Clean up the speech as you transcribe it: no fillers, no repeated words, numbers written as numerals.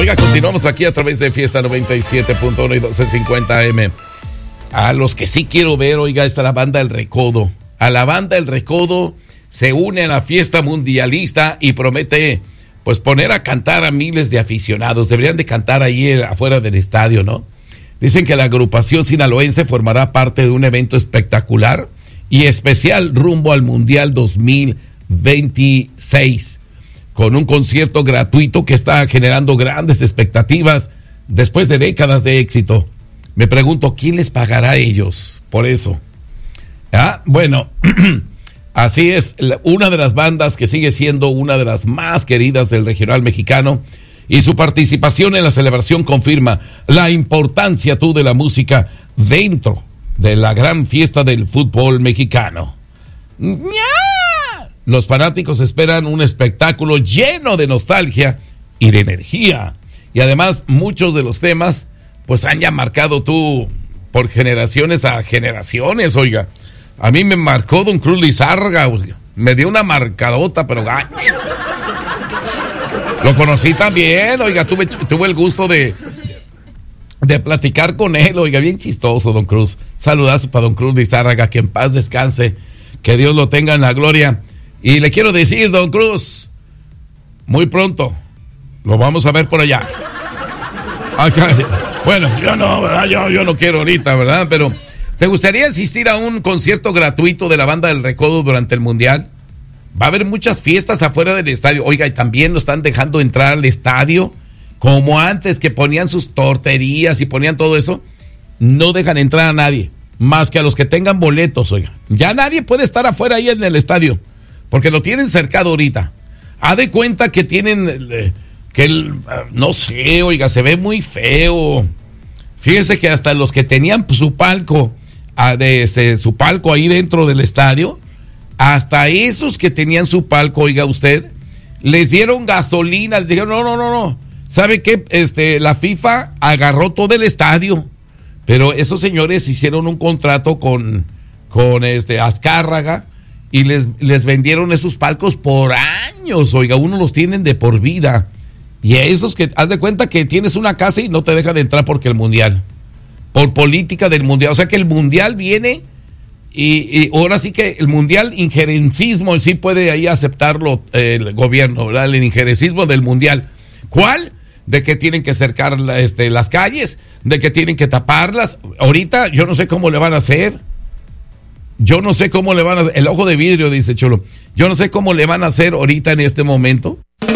Oiga, continuamos aquí a través de Fiesta 97.1 y 1250 AM. A los que sí quiero ver, oiga, está la banda El Recodo. A la banda El Recodo se une a la fiesta mundialista y promete, pues, poner a cantar a miles de aficionados. Deberían de cantar ahí afuera del estadio, ¿no? Dicen que la agrupación sinaloense formará parte de un evento espectacular y especial rumbo al Mundial 2026, con un concierto gratuito que está generando grandes expectativas después de décadas de éxito. Me pregunto, ¿quién les pagará a ellos por eso? Bueno, así es, una de las bandas que sigue siendo una de las más queridas del regional mexicano, y su participación en la celebración confirma la importancia de la música dentro de la gran fiesta del fútbol mexicano. Los fanáticos esperan un espectáculo lleno de nostalgia y de energía, y además muchos de los temas pues han ya marcado por generaciones a generaciones, oiga. A mí me marcó Don Cruz Lizárraga, oiga. Me dio una marcadota, pero lo conocí también, oiga, tuve el gusto de platicar con él, oiga, bien chistoso, Don Cruz. Saludazo para Don Cruz Lizárraga, que en paz descanse, que Dios lo tenga en la gloria. Y le quiero decir, Don Cruz, muy pronto lo vamos a ver por allá. Bueno, yo no, ¿verdad? Yo no quiero ahorita, ¿verdad? Pero, ¿te gustaría asistir a un concierto gratuito de la banda El Recodo durante el Mundial? Va a haber muchas fiestas afuera del estadio. Oiga, y también lo están dejando entrar al estadio, como antes que ponían sus torterías y ponían todo eso. No dejan entrar a nadie, más que a los que tengan boletos, oiga. Ya nadie puede estar afuera ahí en el estadio, porque lo tienen cercado ahorita. Haz de cuenta que tienen... no sé, oiga, se ve muy feo. Fíjese que hasta los que tenían su palco, su palco ahí dentro del estadio, hasta esos que tenían su palco, oiga usted, les dieron gasolina, les dijeron, no. ¿Sabe qué? La FIFA agarró todo el estadio, pero esos señores hicieron un contrato con Azcárraga y les vendieron esos palcos por años, oiga, uno los tienen de por vida. Y a esos que, haz de cuenta que tienes una casa y no te dejan entrar porque el Mundial, por política del Mundial, o sea que el Mundial viene y ahora sí que el Mundial, injerencismo, sí puede ahí aceptarlo el gobierno, ¿verdad? El injerencismo del Mundial. ¿Cuál? De que tienen que cercar las calles, de que tienen que taparlas. Ahorita yo no sé cómo le van a hacer. El ojo de vidrio, dice Cholo. Yo no sé cómo le van a hacer ahorita en este momento.